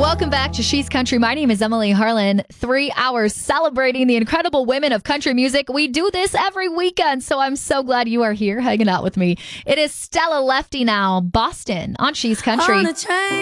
Welcome back to She's Country. My name is Emily Harlan. 3 hours celebrating the incredible women of country music. We do this every weekend, so I'm so glad you are here hanging out with me. It is Stella Lefty now, Boston on She's Country.